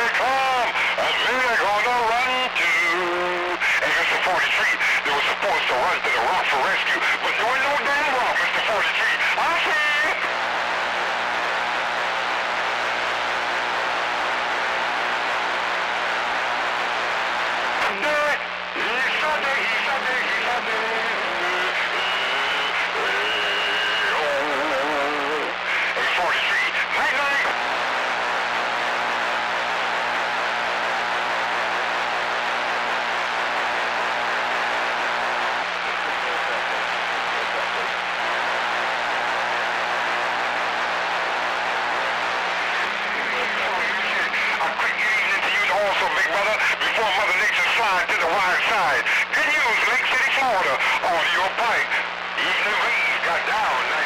come, and we're gonna run too. And Mr. 43, there was supposed to run to the rock for rescue, but there was no damn rock, Mr. 43. I see. Before Mother Nature slides to the wide side. Good news, Lake City, Florida. Audio pipe. Even the rains got down.